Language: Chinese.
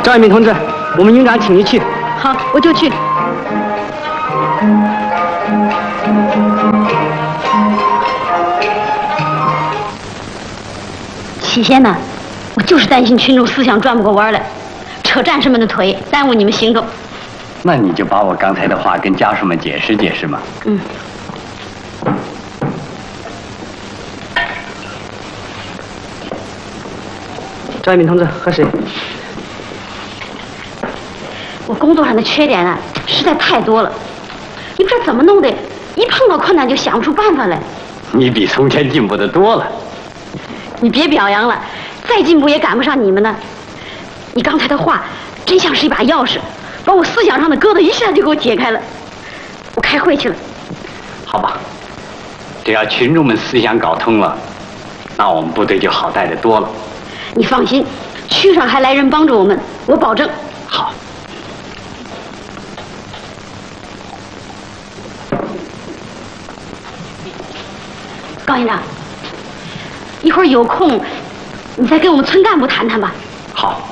张一鸣同志，我们营长请你去。 好，我就去。起先呢，我就是担心群众思想转不过弯来，扯战士们的腿，耽误你们行动。 那你就把我刚才的话跟家属们解释解释嘛。 嗯。 张一鸣同志和谁？ 我工作上的缺点啊，实在太多了，你不知道怎么弄的，一碰到困难就想不出办法来。 你比从前进步的多了。 你别表扬了，再进步也赶不上你们呢。你刚才的话，真像是一把钥匙，把我思想上的疙瘩一下就给我解开了。我开会去了。 好吧，只要群众们思想搞通了，那我们部队就好带得多了。 你放心，区上还来人帮助我们，我保证。 好。 高营长，一会儿有空，你再跟我们村干部谈谈吧。 好。